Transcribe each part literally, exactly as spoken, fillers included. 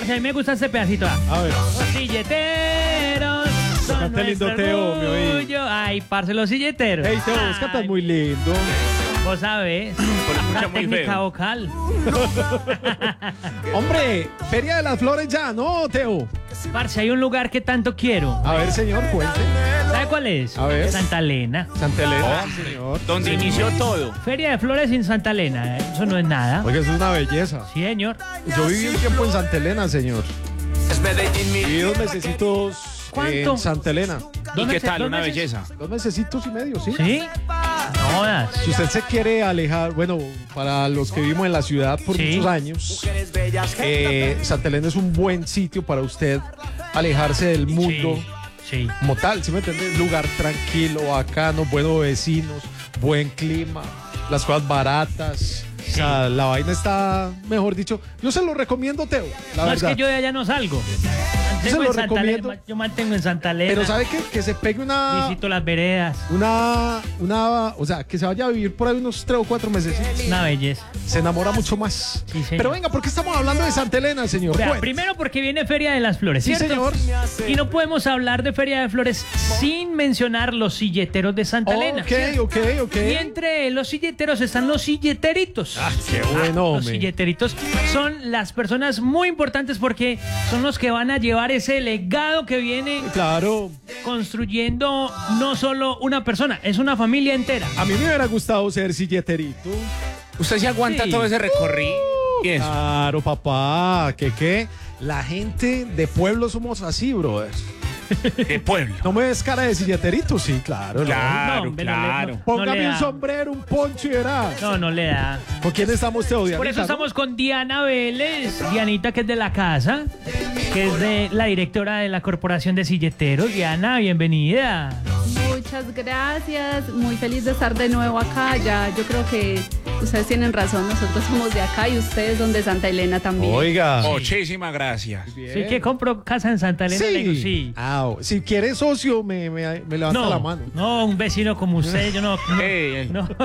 Parce, a mí me gusta este pedacito. ¿Ah? A ver. Los silleteros son Canta lindo nuestro Teo, me oí. orgullo. Ay, parce, los silleteros. Hey, Teo, vos cantas muy lindo. Vos sabés, una técnica vocal. Hombre, Feria de las Flores ya, ¿no, Teo? Parce, hay un lugar que tanto quiero. A ver, señor, cuente. ¿Sabe cuál es? A ver. Santa Elena. Santa Elena, Oh, sí, señor. Donde inició todo. Feria de Flores sin Santa Elena. ¿eh? Eso no es nada. Oiga, eso es una belleza. Sí, señor. Yo viví un tiempo en Santa Elena, señor. Es Medellín, mi. Viví dos mesecitos ¿Cuánto? en Santa Elena. ¿Y ¿Dos qué meses- tal? dos Una meses? belleza. Dos mesecitos y medio, ¿sí? ¿Sí? No jodas. Si usted se quiere alejar, bueno, para los que vivimos en la ciudad por Sí. muchos años, eh, Santa Elena es un buen sitio para usted alejarse del mundo Sí. como tal, ¿sí me entiende? Lugar tranquilo, bacano, buenos vecinos, buen clima, las cosas baratas. O sea, la vaina está, mejor dicho, yo se lo recomiendo, Teo, la No, verdad. es que yo de allá no salgo. Yo se Mantengo lo en Santa recomiendo. Elena, yo mantengo en Santa Elena. Pero ¿sabe qué? Que se pegue una, Visito las veredas. una, una, o sea, que se vaya a vivir por ahí unos tres o cuatro meses. Una belleza. Se enamora mucho más. Sí, señor. Pero venga, ¿por qué estamos hablando de Santa Elena, señor? Vea, Cuente. primero porque viene Feria de las Flores, Sí, ¿cierto? señor. Y no podemos hablar de Feria de Flores sin mencionar los silleteros de Santa Elena. Ok, ok, ok. Y entre los silleteros están los silleteritos. Ah, qué bueno, Los hombre. silleteritos son las personas muy importantes porque son los que van a llevar ese legado que viene Claro. construyendo no solo una persona, es una familia entera. A mí me hubiera gustado ser silleterito. ¿Usted se aguanta Sí. todo ese recorrido? ¿Y eso? Claro, papá. ¿Qué qué? La gente de pueblo somos así, brother. De pueblo. ¿No me ves cara de silleterito? Sí, claro. ¿no? Claro, No, hombre, no le- claro. no- no Póngame le un da. sombrero, un poncho y verás. No, no le da. ¿Con quién estamos, Teo? Por Dianita, eso ¿no? estamos con Diana Vélez, Dianita que es de la casa, que es de la directora de la Corporación de Silleteros. Diana, bienvenida. Muchas gracias, muy feliz de estar de nuevo acá. Ya, yo creo que ustedes tienen razón, nosotros somos de acá y ustedes son de Santa Elena también. Oiga. Muchísimas gracias. Bien. Sí, que compro casa en Santa Elena. Le digo, sí. Ah, o- si quieres socio, me, me, me levanta No, la mano. no, un vecino como usted, yo no. no, Ey, ey. no.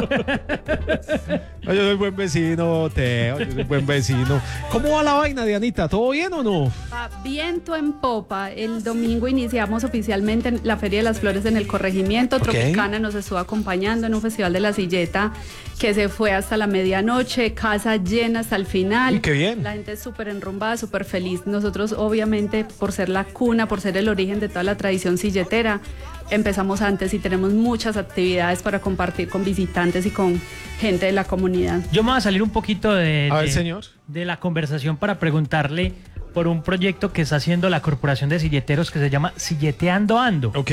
No, yo soy buen vecino, Teo. Yo soy buen vecino. ¿Cómo va la vaina, Dianita? ¿Todo bien o no? Va viento en popa. El domingo iniciamos oficialmente la Feria de las Flores en el corregimiento. Ok. Tropicana nos estuvo acompañando en un festival de la silleta que se fue hasta la medianoche, casa llena hasta el final. Uy, qué bien. La gente es súper enrumbada, súper feliz. Nosotros, obviamente, por ser la cuna, por ser el origen de toda la tradición silletera, empezamos antes y tenemos muchas actividades para compartir con visitantes y con gente de la comunidad. Yo me voy a salir un poquito de, A ver, de- señor. de la conversación para preguntarle por un proyecto que está haciendo la Corporación de Silleteros que se llama Silleteando Ando. Ok.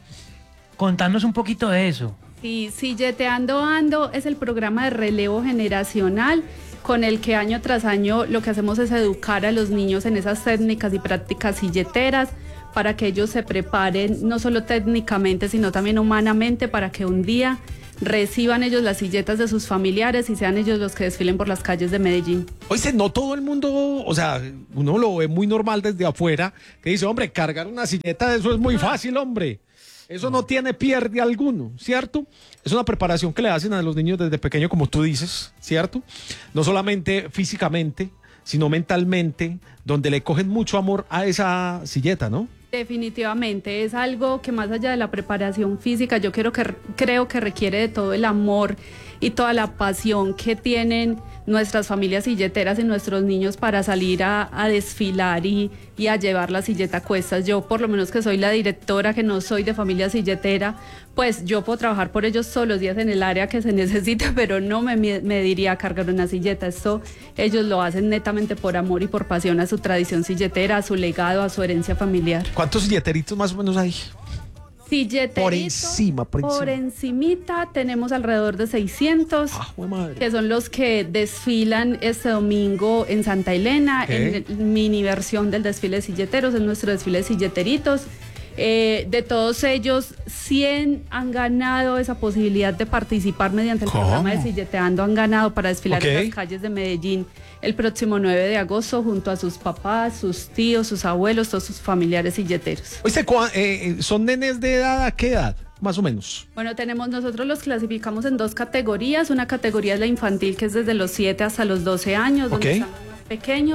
Contanos un poquito de eso. Sí, Silleteando Ando es el programa de relevo generacional con el que año tras año lo que hacemos es educar a los niños en esas técnicas y prácticas silleteras para que ellos se preparen no solo técnicamente sino también humanamente para que un día reciban ellos las silletas de sus familiares y sean ellos los que desfilen por las calles de Medellín. Oye, no todo el mundo, o sea, uno lo ve muy normal desde afuera, que dice, hombre, cargar una silleta de eso es muy fácil, hombre. Eso no tiene pierde alguno, ¿cierto? Es una preparación que le hacen a los niños desde pequeño, como tú dices, ¿cierto? No solamente físicamente, sino mentalmente, donde le cogen mucho amor a esa silleta, ¿no? Definitivamente es algo que más allá de la preparación física, yo quiero que, creo que requiere de todo el amor y toda la pasión que tienen nuestras familias silleteras y nuestros niños para salir a, a desfilar y, y a llevar la silleta a cuestas. Yo, por lo menos que soy la directora, que no soy de familia silletera, pues yo puedo trabajar por ellos todos los días en el área que se necesite, pero no me, me diría a cargar una silleta. Esto ellos lo hacen netamente por amor y por pasión a su tradición silletera, a su legado, a su herencia familiar. ¿Cuántos silleteritos más o menos hay? Silleterito, Por encima, por encima. Por encimita tenemos alrededor de seiscientos, Ah, jue madre. que son los que desfilan este domingo en Santa Elena, Ok. en el- mini versión del desfile de silleteros, en nuestro desfile de silleteritos. Eh, de todos ellos, cien han ganado esa posibilidad de participar mediante el ¿Cómo? programa de Silleteando, han ganado para desfilar en Ok. las calles de Medellín el próximo nueve de agosto junto a sus papás, sus tíos, sus abuelos, todos sus familiares silleteros. Oye, ¿cuá- eh, eh, ¿son nenes de edad a qué edad? Más o menos. Bueno, tenemos, nosotros los clasificamos en dos categorías. Una categoría es la infantil, que es desde los siete hasta los doce años, donde Ok. están los más pequeños.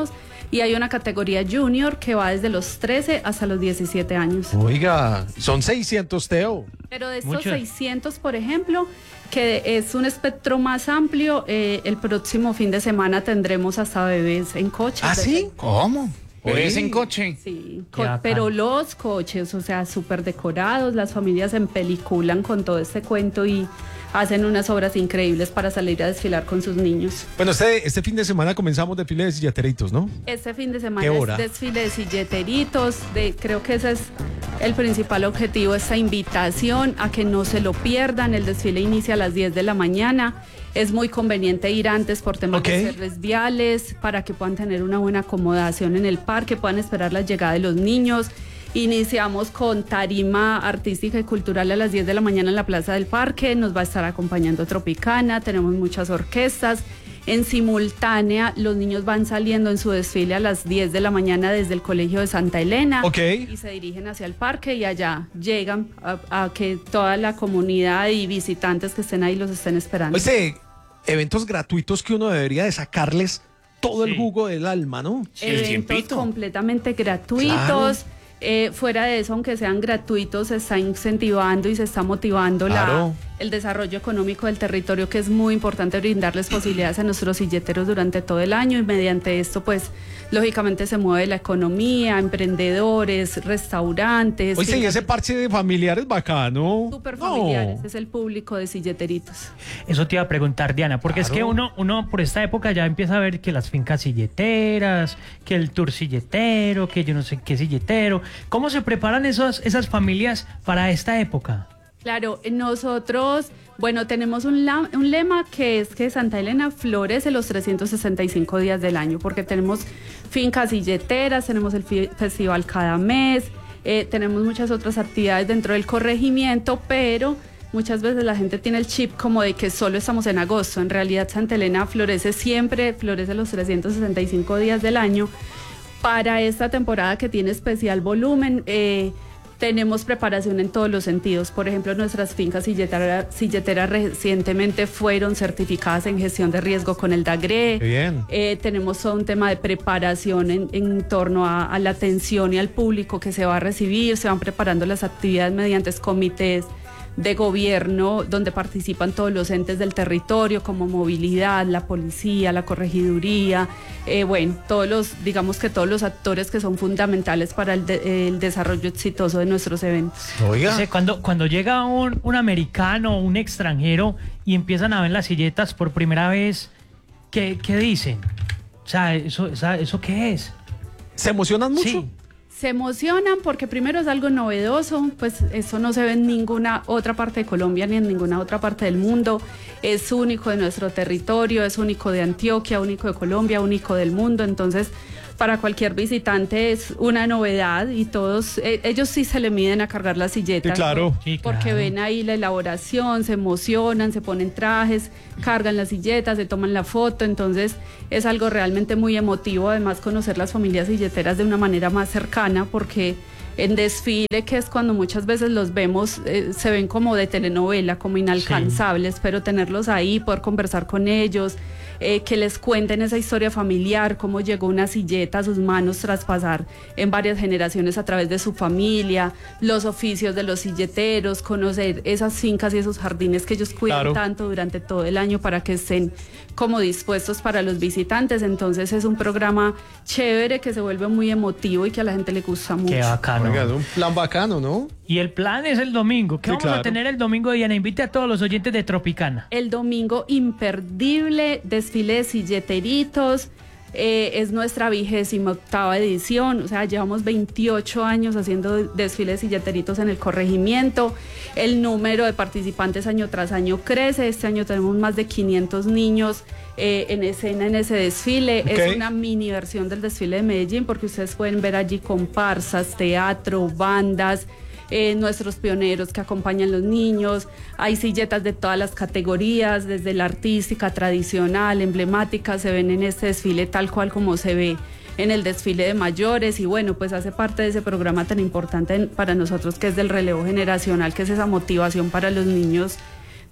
y hay una categoría junior que va desde los trece hasta los diecisiete años. Oiga, son seiscientos, Teo. Pero de estos Muchos. seiscientos, por ejemplo, que es un espectro más amplio, eh, el próximo fin de semana tendremos hasta bebés en coches. ¿Ah, sí? ¿Cómo? ¿Bebés Oye. en coche? Sí, Qué co- bacán. pero los coches, o sea, súper decorados, las familias se empeliculan con todo este cuento y hacen unas obras increíbles para salir a desfilar con sus niños. Bueno, este, este fin de semana comenzamos desfile de silleteritos, ¿no? Este fin de semana ¿Qué hora? es desfile de silleteritos, de, creo que ese es el principal objetivo, esta invitación a que no se lo pierdan. El desfile inicia a las diez de la mañana. Es muy conveniente ir antes por temas Ok. de cierres viales, para que puedan tener una buena acomodación en el parque, puedan esperar la llegada de los niños. Iniciamos con tarima artística y cultural a las diez de la mañana en la Plaza del Parque. Nos va a estar acompañando Tropicana, tenemos muchas orquestas. En simultánea, los niños van saliendo en su desfile a las diez de la mañana desde el Colegio de Santa Elena. Ok. Y se dirigen hacia el parque y allá llegan a, a que toda la comunidad y visitantes que estén ahí los estén esperando. Este, eventos gratuitos que uno debería de sacarles todo el Sí. jugo del alma, ¿no? Sí, el Eventos tiempito. completamente gratuitos. Claro. Eh, fuera de eso, aunque sean gratuitos, se está incentivando y se está motivando Claro. la, el desarrollo económico del territorio, que es muy importante brindarles posibilidades a nuestros silleteros durante todo el año, y mediante esto, pues, lógicamente se mueve la economía, emprendedores, restaurantes. Oye, y fincas ese parche de familiares bacano. súper No. familiares, es el público de silleteritos. Eso te iba a preguntar, Diana, porque es que Claro. uno, uno por esta época ya empieza a ver que las fincas silleteras, que el tour silletero, que yo no sé qué silletero. ¿Cómo se preparan esos, esas familias para esta época? Claro, nosotros, bueno, tenemos un, la- un lema que es que Santa Elena florece los trescientos sesenta y cinco días del año, porque tenemos fincas silleteras, tenemos el fi- festival cada mes, eh, tenemos muchas otras actividades dentro del corregimiento, pero muchas veces la gente tiene el chip como de que solo estamos en agosto. En realidad Santa Elena florece siempre, florece los trescientos sesenta y cinco días del año. Para esta temporada que tiene especial volumen, eh, tenemos preparación en todos los sentidos. Por ejemplo, nuestras fincas silletera- silleteras recientemente fueron certificadas en gestión de riesgo con el DAGRE. Qué bien. Eh, tenemos todo un tema de preparación en, en torno a, a la atención y al público que se va a recibir. Se van preparando las actividades mediante comités de gobierno donde participan todos los entes del territorio, como movilidad, la policía, la corregiduría, eh, bueno, todos los, digamos que todos los actores que son fundamentales para el, de- el desarrollo exitoso de nuestros eventos. Oiga. Dice, cuando, cuando llega un, un americano o un extranjero y empiezan a ver las silletas por primera vez, ¿qué, qué dicen? O sea, ¿eso, esa- ¿eso qué es? ¿Se emocionan mucho? Sí. Se emocionan porque primero es algo novedoso, pues eso no se ve en ninguna otra parte de Colombia ni en ninguna otra parte del mundo. Es único de nuestro territorio, es único de Antioquia, único de Colombia, único del mundo. Entonces, para cualquier visitante es una novedad y todos, eh, ellos sí se le miden a cargar las silletas. Sí, claro. ¿no? Sí, Porque claro. ven ahí la elaboración, se emocionan, se ponen trajes, cargan las silletas, se toman la foto. Entonces es algo realmente muy emotivo, además conocer las familias silleteras de una manera más cercana, porque en desfile, que es cuando muchas veces los vemos, eh, se ven como de telenovela, como inalcanzables, pero tenerlos ahí, poder conversar con ellos, eh, que les cuenten esa historia familiar, cómo llegó una silleta a sus manos tras pasar en varias generaciones a través de su familia, los oficios de los silleteros, conocer esas fincas y esos jardines que ellos cuidan Claro. tanto durante todo el año para que estén como dispuestos para los visitantes. Entonces es un programa chévere que se vuelve muy emotivo y que a la gente le gusta mucho. Qué bacano. Oiga, es un plan bacano, ¿no? Y el plan es el domingo. ¿Qué Sí, vamos claro. a tener el domingo, Diana? Invite a todos los oyentes de Tropicana. El domingo imperdible, desfile de silleteritos, eh, es nuestra vigésima octava edición, o sea, llevamos veintiocho años haciendo desfile de silleteritos en el corregimiento. El número de participantes año tras año crece. Este año tenemos más de quinientos niños eh, en escena en ese desfile. Ok. Es una mini versión del desfile de Medellín, porque ustedes pueden ver allí comparsas, teatro, bandas, eh, nuestros pioneros que acompañan a los niños. Hay silletas de todas las categorías, desde la artística, tradicional, emblemática, se ven en este desfile tal cual como se ve en el desfile de mayores. Y bueno, pues hace parte de ese programa tan importante en- para nosotros, que es del relevo generacional, que es esa motivación para los niños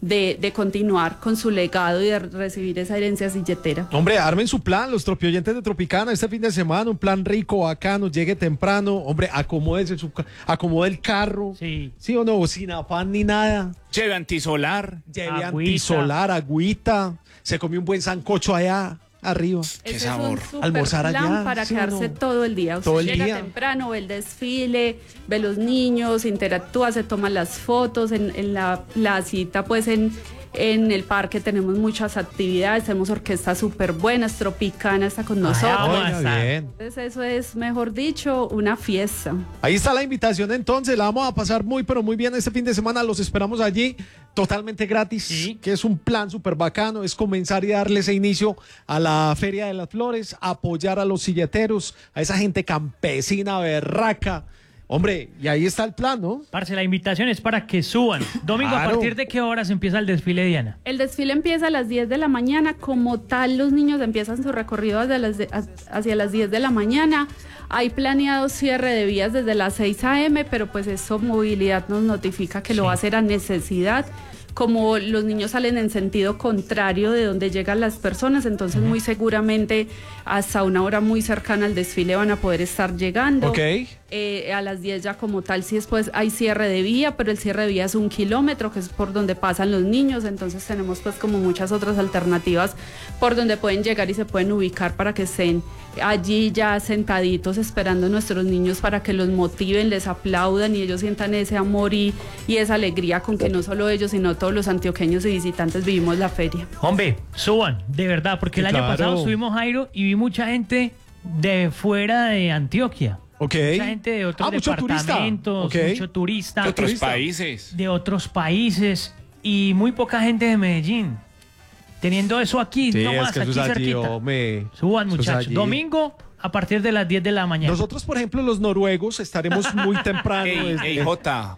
de, de continuar con su legado y de recibir esa herencia silletera. Hombre, armen su plan, los tropioyentes de Tropicana, este fin de semana, un plan rico, bacano, llegue temprano, hombre, acomódese su, ca- acomode el carro, Sí. sí o no, sin afán ni nada, Lleve antisolar. lleve Agüita. antisolar, agüita, se comió un buen sancocho allá arriba. Qué Ese sabor. es un super Almorzar plan allá, para ¿sí o quedarse no? todo el día. Usted Todo el llega día. temprano, ve el desfile, ve los niños, interactúa, se toma las fotos en, en la placita, pues en, en el parque tenemos muchas actividades, tenemos orquestas súper buenas, Tropicana está con nosotros. vamos a Oiga, estar. bien. Entonces eso es, mejor dicho, una fiesta. Ahí está la invitación entonces, la vamos a pasar muy pero muy bien este fin de semana, los esperamos allí totalmente gratis, Sí. que es un plan súper bacano, es comenzar y darle ese inicio a la Feria de las Flores, apoyar a los silleteros, a esa gente campesina, berraca, hombre, y ahí está el plan, ¿no? Parce, la invitación es para que suban. Domingo, ¿a Claro. partir de qué horas empieza el desfile, Diana? El desfile empieza a las diez de la mañana, como tal los niños empiezan su recorrido hacia las, de- hacia las diez de la mañana. Hay planeado cierre de vías desde las seis a eme, pero pues eso movilidad nos notifica que lo Sí. va a hacer a necesidad. Como los niños salen en sentido contrario de donde llegan las personas, entonces muy seguramente hasta una hora muy cercana al desfile van a poder estar llegando. Ok. Eh, a las diez ya como tal, sí después hay cierre de vía, pero el cierre de vía es un kilómetro, que es por donde pasan los niños, entonces tenemos pues como muchas otras alternativas por donde pueden llegar y se pueden ubicar para que estén allí ya sentaditos esperando a nuestros niños para que los motiven, les aplaudan y ellos sientan ese amor y, y esa alegría con que no solo ellos, sino todos los antioqueños y visitantes vivimos la feria. Hombre, suban, de verdad, porque el Sí, año claro. pasado subimos Jairo y vi mucha gente de fuera de Antioquia. Ok. Mucha gente de otros Ah, mucho turista. departamentos, Ok. mucho turista, De otros turista. países. de otros países y muy poca gente de Medellín. Teniendo eso aquí, Sí, nomás, es que eso aquí es allí, cerquita. hombre. Suban, Eso es muchachos. allí. Domingo a partir de las diez de la mañana. Nosotros, por ejemplo, los noruegos estaremos muy temprano. Ey, desde- ey, Jota.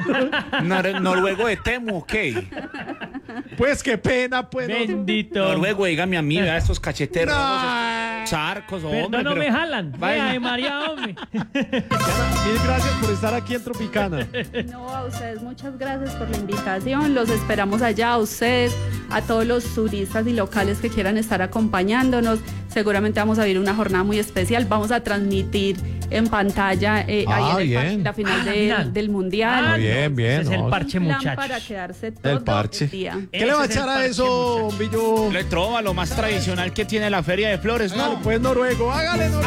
Nor- Noruego de Temu, ok. Pues qué pena, pues. no- Bendito. Noruego, dígame a mí, vea estos cacheteros, No. estos charcos, hombre. Perdón, no pero- me jalan. Vaya. Ay, María, hombre. Diana, mil gracias por estar aquí en Tropicana. No, a ustedes muchas gracias por la invitación, los esperamos allá, a ustedes, a todos los turistas y locales que quieran estar acompañándonos. Seguramente vamos a vivir una jornada muy especial, vamos a transmitir en pantalla eh, Ah, ahí en el bien. parque, la final Ah, de- final. del mundial. Ah, bien, bien, Ese es no. el parche, Un plan muchachos. para quedarse todo El parche. el día. ¿Qué le Ese va a es el echar a parche, eso, muchachos. Billo? Le trova lo más tradicional que tiene la Feria de Flores, Hágale, ¿no? pues, noruego, hágale, noruego.